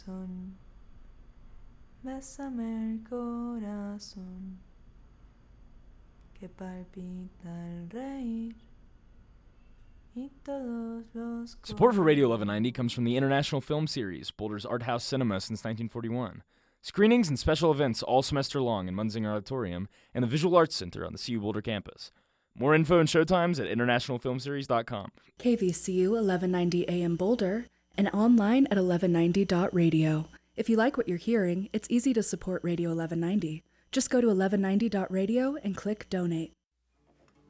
Son, bésame el corazón que palpita al reír y todos los Support for Radio 1190 comes from the International Film Series, Boulder's art house cinema since 1941. Screenings and special events all semester long in Munzinger Auditorium and the Visual Arts Center on the CU Boulder campus. More info and showtimes at internationalfilmseries.com. KVCU 1190 AM Boulder and online at 1190.radio. If you like what you're hearing, it's easy to support Radio 1190. Just go to 1190.radio and click Donate.